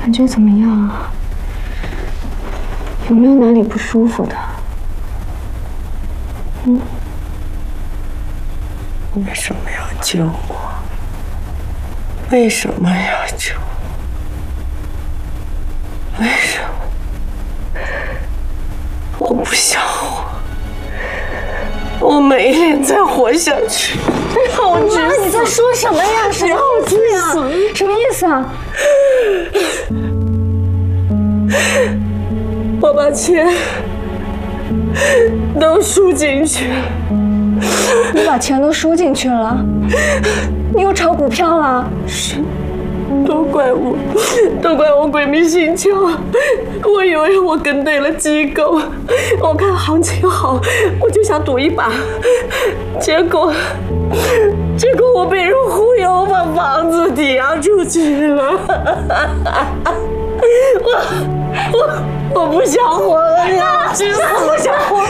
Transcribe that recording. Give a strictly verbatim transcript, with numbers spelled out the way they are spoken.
感觉怎么样啊？有没有哪里不舒服的？嗯？ 为什么要救我？为什么要救我？为什么？我不想活，我没脸再活下去。让我去死！ 你在说什么呀？什么意思呀？什么意思啊？ 我把钱都输进去了。 你把钱都输进去了？你又炒股票了？ 是，都怪我，都怪我鬼迷心窍。我以为我跟对了机构，我看行情好，我就想赌一把，结果，结果我被人忽悠，把房子抵押出去了。我我我不想活了，你让我去死！ 不想活了。